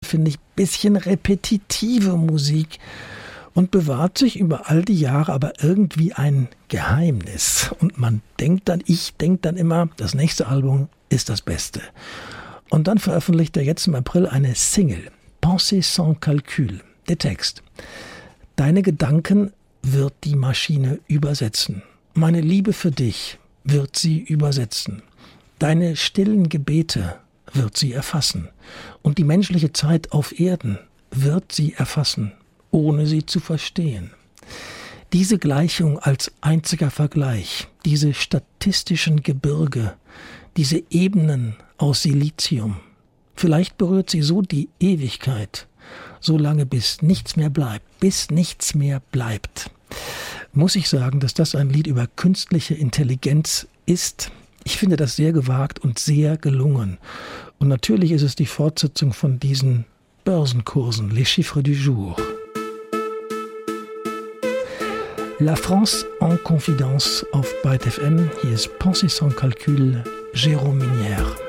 finde ich, bisschen repetitive Musik und bewahrt sich über all die Jahre aber irgendwie ein Geheimnis. Und ich denke dann immer, das nächste Album ist das Beste. Und dann veröffentlicht er jetzt im April eine Single, Pensée sans calcul. Der Text: Deine Gedanken wird die Maschine übersetzen. Meine Liebe für dich wird sie übersetzen. Deine stillen Gebete wird sie erfassen. Und die menschliche Zeit auf Erden wird sie erfassen, ohne sie zu verstehen. Diese Gleichung als einziger Vergleich, diese statistischen Gebirge, diese Ebenen aus Silizium, vielleicht berührt sie so die Ewigkeit, so lange bis nichts mehr bleibt. Muss ich sagen, dass das ein Lied über künstliche Intelligenz ist. Ich finde das sehr gewagt und sehr gelungen. Und natürlich ist es die Fortsetzung von diesen Börsenkursen, les chiffres du jour. La France en confidence auf Byte FM. Hier ist Pensée sans calcul, Jérôme Minière.